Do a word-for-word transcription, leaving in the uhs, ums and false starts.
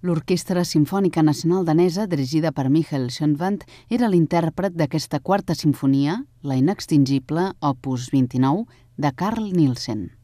L'Orquestra Simfònica Nacional Danesa, dirigida per Michael Schoenwand, era l'intèrpret d'aquesta quarta simfonia, la inextingible, opus vint-i-nou, de Carl Nielsen.